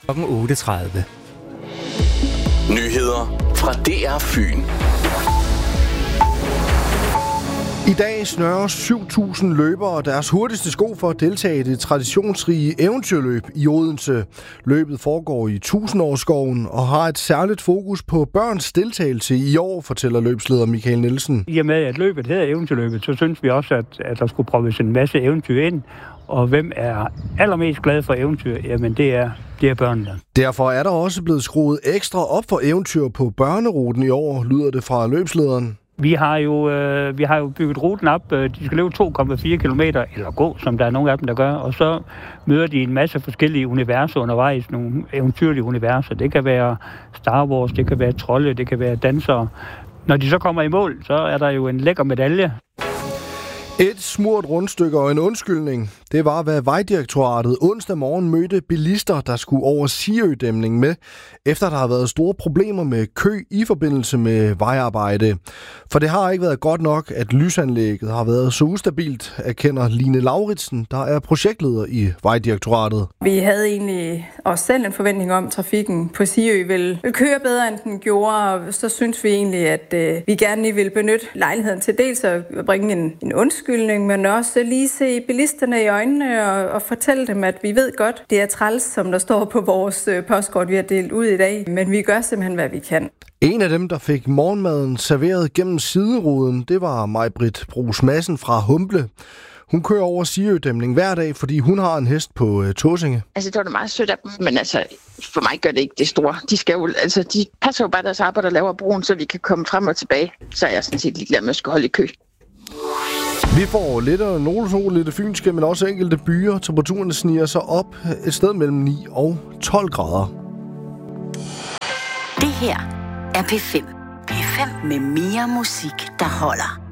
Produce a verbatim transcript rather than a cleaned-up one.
klokken otte tredive. Nyheder fra D R Fyn. I dag snører syv tusind løbere deres hurtigste sko for at deltage i det traditionsrige eventyrløb i Odense. Løbet foregår i tusindårsskoven og har et særligt fokus på børns deltagelse i år, fortæller løbsleder Michael Nielsen. I og med, at løbet hedder eventyrløbet, så synes vi også, at, at der skulle prøves en masse eventyr ind. Og hvem er allermest glad for eventyr? Jamen, det er, det er børnene. Derfor er der også blevet skruet ekstra op for eventyr på børneruten i år, lyder det fra løbslederen. Vi har jo, øh, vi har jo bygget ruten op. De skal løbe to komma fire kilometer, eller gå, som der er nogle af dem, der gør. Og så møder de en masse forskellige universer undervejs, nogle eventyrlige universer. Det kan være Star Wars, det kan være trolde, det kan være dansere. Når de så kommer i mål, så er der jo en lækker medalje. Et smurt rundstykke og en undskyldning. Det var, hvad Vejdirektoratet onsdag morgen mødte bilister, der skulle over Siø-dæmningen med, efter der har været store problemer med kø i forbindelse med vejarbejde. For det har ikke været godt nok, at lysanlægget har været så ustabilt, erkender Line Lauritsen, der er projektleder i Vejdirektoratet. Vi havde egentlig også selv en forventning om, at trafikken på Siø ville køre bedre, end den gjorde, og så synes vi egentlig, at øh, vi gerne lige vil benytte lejligheden til dels at bringe en, en undskyldning, men også lige se bilisterne i øjnene og, og fortælle dem, at vi ved godt, det er træls, som der står på vores øh, postkort, vi har delt ud i dag, men vi gør simpelthen, hvad vi kan. En af dem, der fik morgenmaden serveret gennem sideruden, det var Maj-Britt Bruus Madsen fra Humble. Hun kører over Siø-dæmningen hver dag, fordi hun har en hest på uh, Tåsinge. Altså, det var da meget sødt af dem, men altså, for mig gør det ikke det store. De skal jo, altså, de passer jo bare deres arbejde og laver broen, så vi kan komme frem og tilbage. Så er jeg sådan set ligeglad med at skulle holde i kø. Vi får lidt af nogle sol, lidt af fynske, men også enkelte byer. Temperaturen sniger sig op et sted mellem ni og tolv grader. Det her er P fem. P fem med mere musik, der holder.